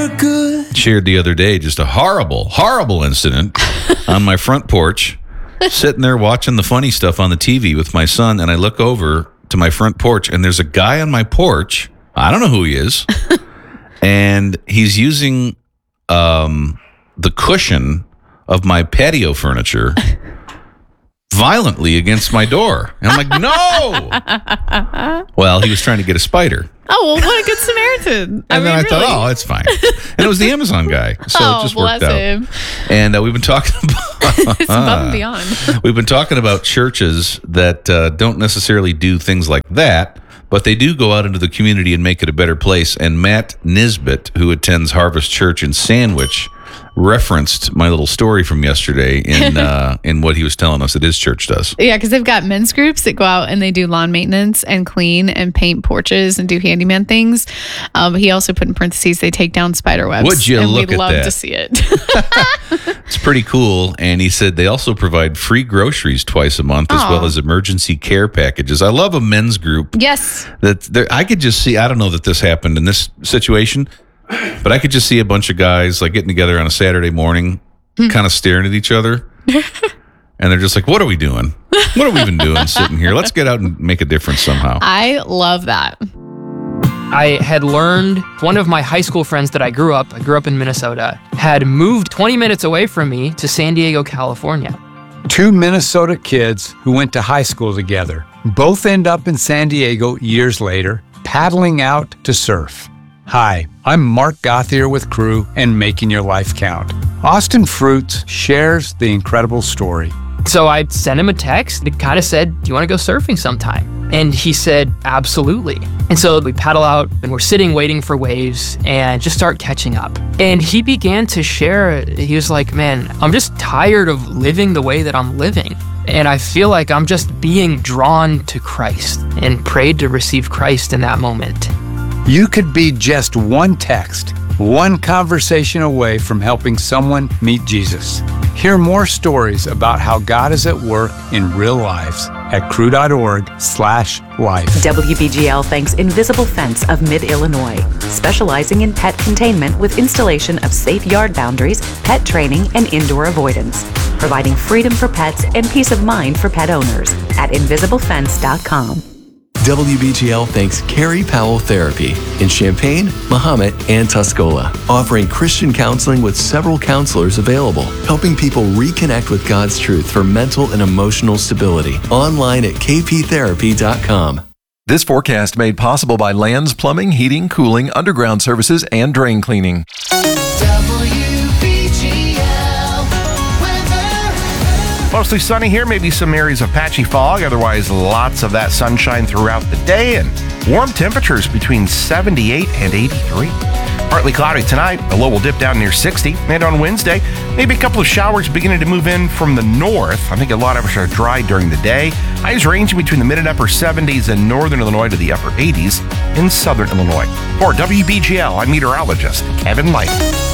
Shared the other day just a horrible incident on my front porch, sitting there watching the funny stuff on the TV with my son, and I look over to my front porch, and there's a guy on my porch. I don't know who he is, and he's using the cushion of my patio furniture violently against my door. And I'm like, no! Well, he was trying to get a spider. Oh, well, what a good Samaritan. And then I thought, oh, it's fine. And it was the Amazon guy. So it just worked out. Him. And we've been talking about... It's above and beyond. We've been talking about churches that don't necessarily do things like that, but they do go out into the community and make it a better place. And Matt Nisbet, who attends Harvest Church in Sandwich, referenced my little story from yesterday in what he was telling us that his church does. Yeah, because they've got men's groups that go out and they do lawn maintenance and clean and paint porches and do handyman things. He also put in parentheses, they take down spider webs. Would you look at that? We'd love to see it. It's pretty cool. And he said they also provide free groceries twice a month, as well as emergency care packages. I love a men's group. Yes. I could just see, I don't know that this happened in this situation, but I could just see a bunch of guys like getting together on a Saturday morning, kind of staring at each other. And they're just like, what are we doing? What are we even doing sitting here? Let's get out and make a difference somehow. I love that. I had learned one of my high school friends that I grew up in Minnesota, had moved 20 minutes away from me to San Diego, California. Two Minnesota kids who went to high school together both end up in San Diego years later, paddling out to surf. Hi, I'm Mark Gothier with Crew and Making Your Life Count. Austin Fruits shares the incredible story. So I sent him a text that kind of said, do you want to go surfing sometime? And he said, absolutely. And so we paddle out and we're sitting waiting for waves and just start catching up. And he began to share, he was like, man, I'm just tired of living the way that I'm living. And I feel like I'm just being drawn to Christ, and prayed to receive Christ in that moment. You could be just one text, one conversation away from helping someone meet Jesus. Hear more stories about how God is at work in real lives at crew.org/life. WBGL thanks Invisible Fence of Mid-Illinois, specializing in pet containment with installation of safe yard boundaries, pet training, and indoor avoidance, providing freedom for pets and peace of mind for pet owners at invisiblefence.com. WBGL thanks Carrie Powell Therapy in Champaign, Mahomet, and Tuscola, offering Christian counseling with several counselors available, helping people reconnect with God's truth for mental and emotional stability. Online at kptherapy.com. This forecast made possible by Lands Plumbing, Heating, Cooling, Underground Services, and Drain Cleaning. Mostly sunny here, maybe some areas of patchy fog. Otherwise, lots of that sunshine throughout the day and warm temperatures between 78 and 83. Partly cloudy tonight. The low will dip down near 60. And on Wednesday, maybe a couple of showers beginning to move in from the north. I think a lot of us are dry during the day. Highs ranging between the mid and upper 70s in northern Illinois to the upper 80s in southern Illinois. For WBGL, I'm meteorologist Kevin Light.